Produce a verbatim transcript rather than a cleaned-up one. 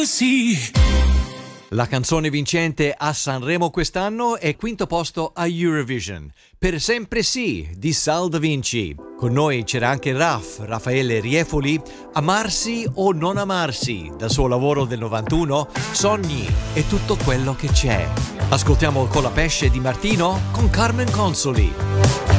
Sì. La canzone vincente a Sanremo quest'anno è quinto posto a Eurovision. Per sempre sì, di Sal Da Vinci. Con noi c'era anche Raf, Raffaele Riefoli, Amarsi o non amarsi, dal suo lavoro del novantuno, Sogni e tutto quello che c'è. Ascoltiamo Con la pesce di Martino con Carmen Consoli.